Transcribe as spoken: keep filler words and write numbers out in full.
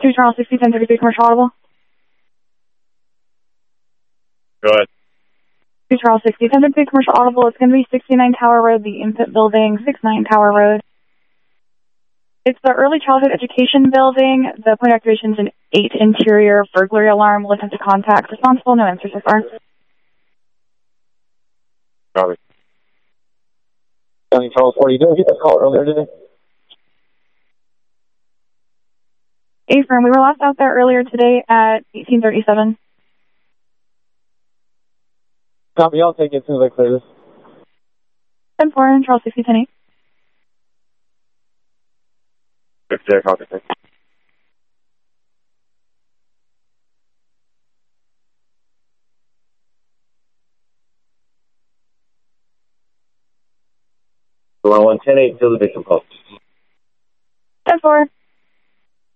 two Charles sixty, ten thirty-three commercial audible. Go ahead. two Charles sixty, ten thirty-three commercial audible. It's going to be sixty-nine Tower Road, the Infant Building, sixty-nine Tower Road. It's the Early Childhood Education Building. The point of activation is an eight interior burglary alarm. Listen to contact. Responsible, no answer so far. Copy. County Charles forty, did I get that call earlier today? A-firm, we were last out there earlier today at eighteen thirty-seven. Copy, I'll take it as soon as I clear this. ten four, Charles sixty, ten eight. fifty, copy. one one ten eight, till the victim call. ten four.